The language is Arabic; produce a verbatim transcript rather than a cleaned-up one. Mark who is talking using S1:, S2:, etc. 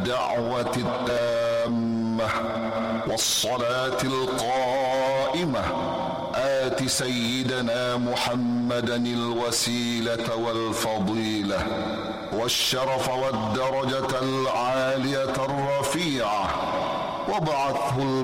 S1: الدعوة التامة والصلاة القائمة آت سيدنا محمدا الوسيلة والفضيلة والشرف والدرجة العالية الرفيعة وابعثه